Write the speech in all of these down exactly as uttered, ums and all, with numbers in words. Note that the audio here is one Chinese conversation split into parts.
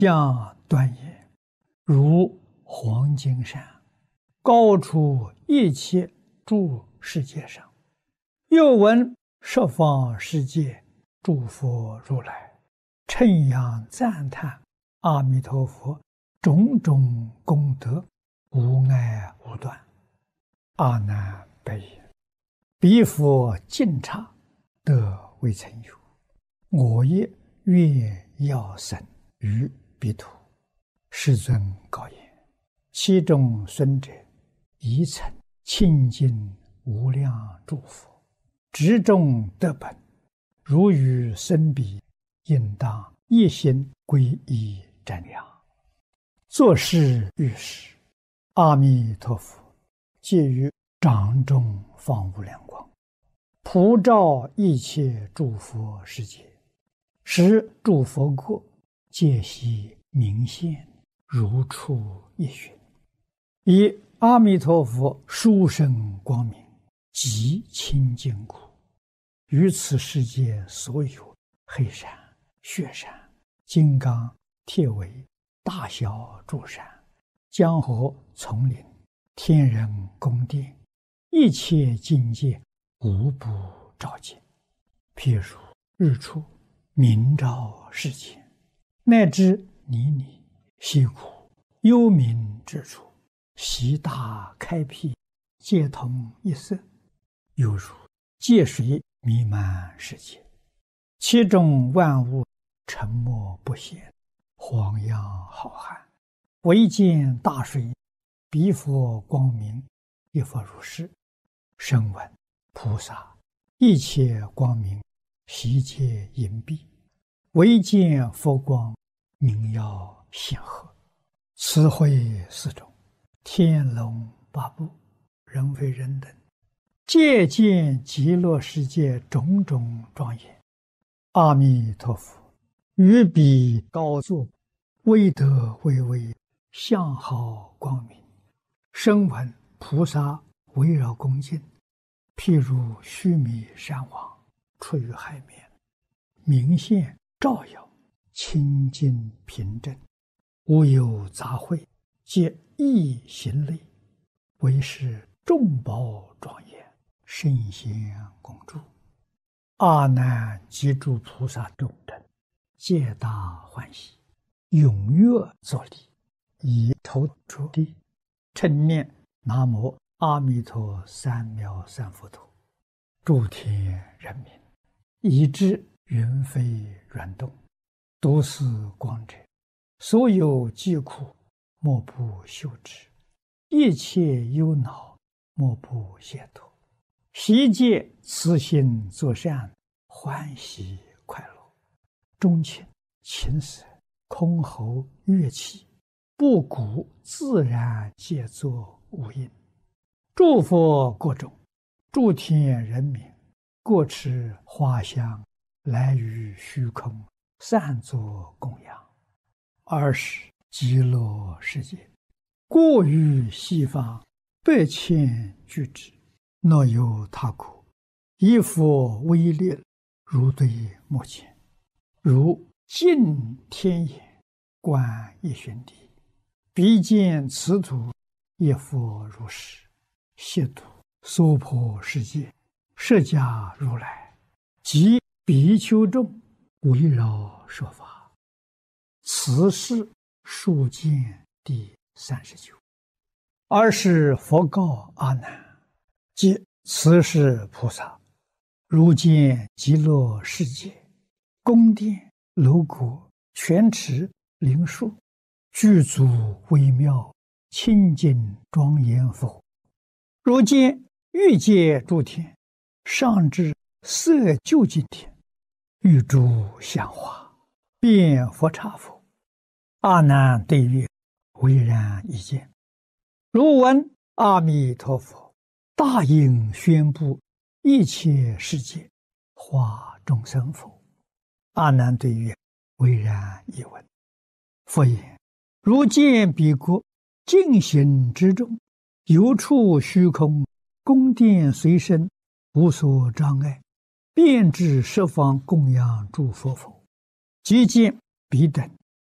将端严，如黄金山，高出一切诸世界上。又闻十方世界诸佛如来称扬赞叹阿弥陀佛种种功德，无碍无断。阿难白言：彼佛尽刹得未曾有，我也愿要生于彼土。世尊告言：其中孙者，宜曾清净无量诸佛，执众得本，如与生彼，应当一心归依瞻仰。作是遇时，阿弥陀佛借于掌中放无量光，普照一切诸佛世界，使诸佛国皆悉明现，如出一寻。以阿弥陀佛殊胜光明极清净故，于此世界所有黑山、雪山、金刚、铁围、大小诸山、江河、丛林、天人宫殿，一切境界无不照见。譬如日出明照世间，乃至泥泞、溪谷、幽冥之处，悉大开辟，皆同一色，犹如界水弥漫世界，其中万物沉没不现，荒洋浩瀚，唯见大水，彼佛光明，亦复如是。声闻菩萨一切光明，悉皆隐蔽，唯见佛光，明耀显赫。此会四种，天龙八部，人非人等，皆见极乐世界种种庄严。阿弥陀佛于彼高坐，威德巍巍，相好光明。声闻菩萨围绕恭敬，譬如须弥山王出于海面，明现照耀，清净平正，无有杂秽，皆一行类，为是众宝庄严，圣贤共住。阿难及诸菩萨众等，皆大欢喜，踊跃作礼，以头着地，称念南无阿弥陀三藐三佛陀。诸天人民，以至云飞软动，读是光者，所有疾苦莫不休止，一切忧恼莫不解脱。悉皆慈心作善，欢喜快乐。钟磬、琴瑟、箜篌、乐器，布谷自然皆作无应。诸佛国中，诸天人民，各持花香，来于虚空，散作供养。二是极乐世界，过于西方百千俱胝，若有他国，以佛威力，如对目前，如尽天眼，观一旬地，彼见此土，亦复如是。悉土娑婆世界，释迦如来及比丘众，围绕说法。此是数见第三十九。二是佛告阿难：即此是菩萨，如见极乐世界，宫殿、楼阁、泉池、灵树，具足微妙，清净庄严否？如见欲界诸天，上至色究竟天，欲诸香花，遍佛刹否？阿难对曰：唯然一见。如闻阿弥陀佛大应宣布一切世界，化众生否？阿难对曰：唯然一闻。佛言：如见彼国净行之中，有处虚空，宫殿随身，无所障碍，遍至十方供养诸佛否？即见彼等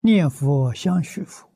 念佛相续佛，